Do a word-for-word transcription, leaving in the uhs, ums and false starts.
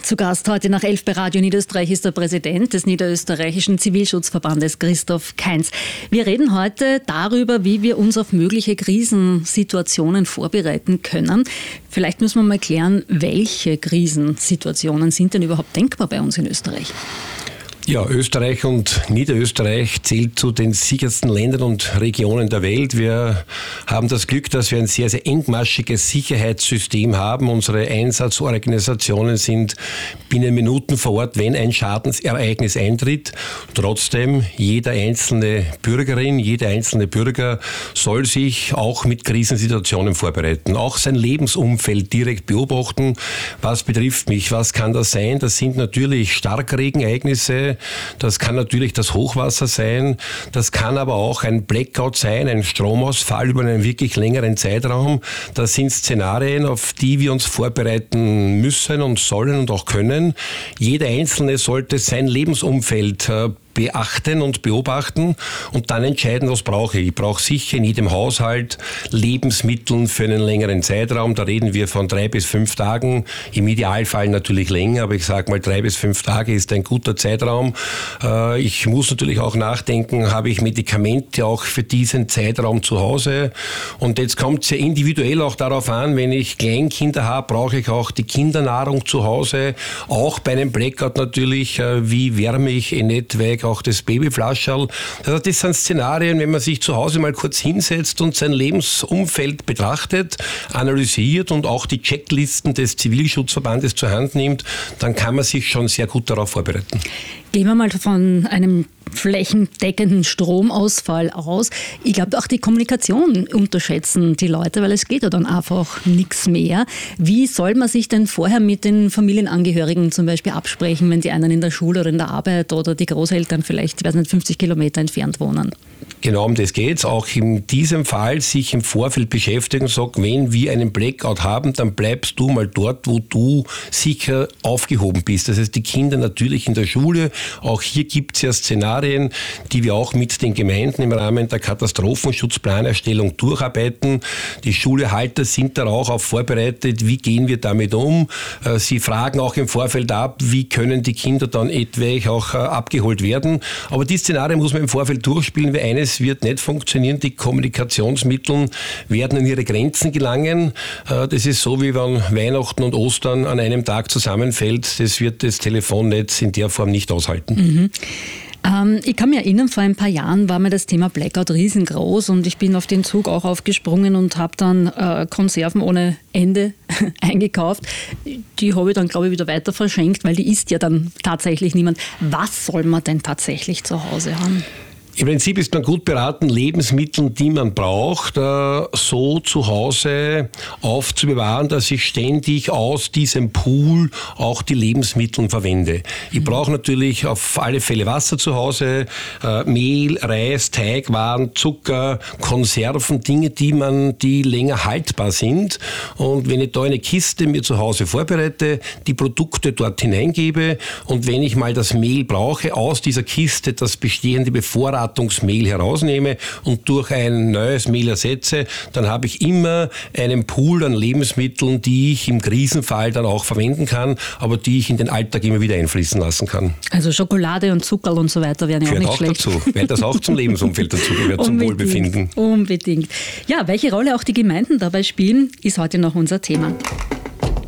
Zu Gast heute nach elf bei Radio Niederösterreich ist der Präsident des Niederösterreichischen Zivilschutzverbandes, Christoph Kainz. Wir reden heute darüber, wie wir uns auf mögliche Krisensituationen vorbereiten können. Vielleicht müssen wir mal klären, welche Krisensituationen sind denn überhaupt denkbar bei uns in Österreich? Ja, Österreich und Niederösterreich zählt zu den sichersten Ländern und Regionen der Welt. Wir haben das Glück, dass wir ein sehr, sehr engmaschiges Sicherheitssystem haben. Unsere Einsatzorganisationen sind binnen Minuten vor Ort, wenn ein Schadensereignis eintritt. Trotzdem, jeder einzelne Bürgerin, jeder einzelne Bürger soll sich auch mit Krisensituationen vorbereiten. Auch sein Lebensumfeld direkt beobachten. Was betrifft mich? Was kann das sein? Das sind natürlich Starkregenereignisse. Das kann natürlich das Hochwasser sein, das kann aber auch ein Blackout sein, ein Stromausfall über einen wirklich längeren Zeitraum. Das sind Szenarien, auf die wir uns vorbereiten müssen und sollen und auch können. Jeder Einzelne sollte sein Lebensumfeld beachten und beobachten und dann entscheiden, was brauche ich. Ich brauche sicher in jedem Haushalt Lebensmittel für einen längeren Zeitraum. Da reden wir von drei bis fünf Tagen. Im Idealfall natürlich länger, aber ich sage mal, drei bis fünf Tage ist ein guter Zeitraum. Ich muss natürlich auch nachdenken, habe ich Medikamente auch für diesen Zeitraum zu Hause? Und jetzt kommt es ja individuell auch darauf an, wenn ich Kleinkinder habe, brauche ich auch die Kindernahrung zu Hause. Auch bei einem Blackout natürlich, wie wärme ich in etwa auch das Babyflascherl. Also das sind Szenarien, wenn man sich zu Hause mal kurz hinsetzt und sein Lebensumfeld betrachtet, analysiert und auch die Checklisten des Zivilschutzverbandes zur Hand nimmt, dann kann man sich schon sehr gut darauf vorbereiten. Gehen wir mal von einem flächendeckenden Stromausfall aus. Ich glaube, auch die Kommunikation unterschätzen die Leute, weil es geht ja dann einfach nichts mehr. Wie soll man sich denn vorher mit den Familienangehörigen zum Beispiel absprechen, wenn die einen in der Schule oder in der Arbeit oder die Großeltern vielleicht, ich weiß nicht, fünfzig Kilometer entfernt wohnen? Genau um das geht es. Auch in diesem Fall sich im Vorfeld beschäftigen und sagen, wenn wir einen Blackout haben, dann bleibst du mal dort, wo du sicher aufgehoben bist. Das heißt, die Kinder natürlich in der Schule. Auch hier gibt es ja Szenarien, die wir auch mit den Gemeinden im Rahmen der Katastrophenschutzplanerstellung durcharbeiten. Die Schulehalter sind da auch auf vorbereitet, wie gehen wir damit um. Sie fragen auch im Vorfeld ab, wie können die Kinder dann etwa auch abgeholt werden. Aber die Szenarien muss man im Vorfeld durchspielen, weil eines wird nicht funktionieren, die Kommunikationsmittel werden an ihre Grenzen gelangen. Das ist so, wie wenn Weihnachten und Ostern an einem Tag zusammenfällt. Das wird das Telefonnetz in der Form nicht aushalten. Mhm. Ähm, ich kann mich erinnern, vor ein paar Jahren war mir das Thema Blackout riesengroß und ich bin auf den Zug auch aufgesprungen und habe dann äh, Konserven ohne Ende eingekauft. Die habe ich dann, glaube ich, wieder weiter verschenkt, weil die isst ja dann tatsächlich niemand. Was soll man denn tatsächlich zu Hause haben? Im Prinzip ist man gut beraten, Lebensmittel, die man braucht, so zu Hause aufzubewahren, dass ich ständig aus diesem Pool auch die Lebensmittel verwende. Ich brauche natürlich auf alle Fälle Wasser zu Hause, Mehl, Reis, Teigwaren, Zucker, Konserven, Dinge, die man, die länger haltbar sind. Und wenn ich da eine Kiste mir zu Hause vorbereite, die Produkte dort hineingebe und wenn ich mal das Mehl brauche, aus dieser Kiste das bestehende Bevorratung Mehl herausnehme und durch ein neues Mehl ersetze, dann habe ich immer einen Pool an Lebensmitteln, die ich im Krisenfall dann auch verwenden kann, aber die ich in den Alltag immer wieder einfließen lassen kann. Also Schokolade und Zuckerl und so weiter wären ja auch nicht auch schlecht. Dazu, weil das auch zum Lebensumfeld dazugehört, zum Wohlbefinden. Unbedingt. Ja, welche Rolle auch die Gemeinden dabei spielen, ist heute noch unser Thema.